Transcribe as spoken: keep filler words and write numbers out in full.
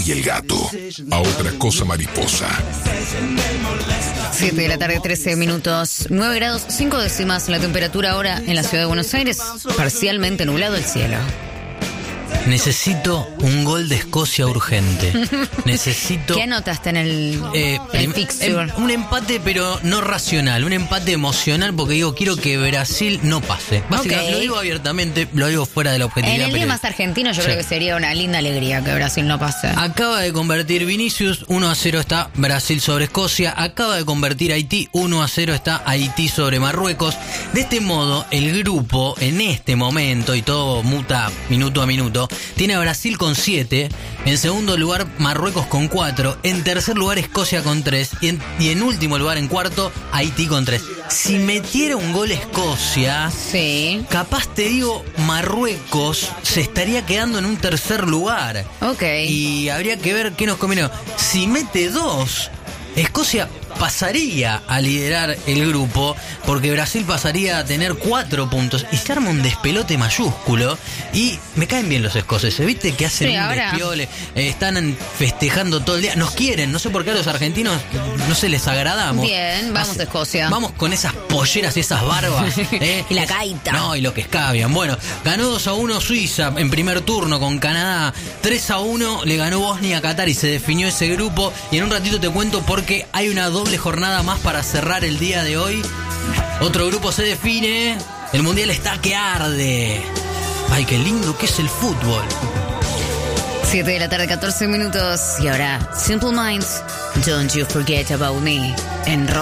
y el gato. A otra cosa mariposa. siete de la tarde, trece minutos, nueve grados, cinco décimas la temperatura ahora en la ciudad de Buenos Aires, parcialmente nublado el cielo. Necesito un gol de Escocia urgente. Necesito... ¿Qué anotaste en el, eh, el em, fixture? em, un empate, pero no racional. Un empate emocional, porque digo, quiero que Brasil no pase. Básicamente, Okay. lo digo abiertamente, lo digo fuera de la objetividad. En el día periodística. más argentino yo Sí. creo que sería una linda alegría que Brasil no pase. Acaba de convertir Vinicius, uno a cero está Brasil sobre Escocia. Acaba de convertir Haití, uno a cero está Haití sobre Marruecos. De este modo, el grupo, en este momento, y todo muta minuto a minuto, tiene a Brasil con siete, en segundo lugar Marruecos con cuatro, en tercer lugar Escocia con tres y en, y en último lugar, en cuarto, Haití con tres. Si metiera un gol Escocia, Sí. capaz te digo, Marruecos se estaría quedando en un tercer lugar. Ok. Y habría que ver qué nos conviene. Si mete dos, Escocia pasaría a liderar el grupo, porque Brasil pasaría a tener cuatro puntos y se arma un despelote mayúsculo. Y me caen bien los escoceses, ¿viste? Que hacen Sí, un ahora. despiole, eh, están festejando todo el día, nos quieren, no sé por qué a los argentinos no se les agradamos. Bien, vamos a Escocia. Vamos con esas polleras y esas barbas. ¿eh? Y la gaita. No, y lo que escabian. Bueno, ganó dos a uno Suiza en primer turno con Canadá. tres a uno le ganó Bosnia a Qatar y se definió ese grupo. Y en un ratito te cuento porque hay una doble jornada más para cerrar el día de hoy. Otro grupo se define. El mundial está que arde. Ay, qué lindo que es el fútbol. siete de la tarde, catorce minutos. Y ahora, Simple Minds, Don't You Forget About Me, en Rock.